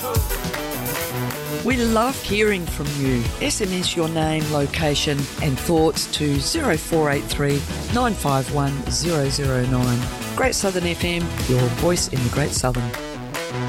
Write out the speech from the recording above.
We love hearing from you. SMS your name, location and thoughts to 0483 951 009. Great Southern FM, your voice in the Great Southern.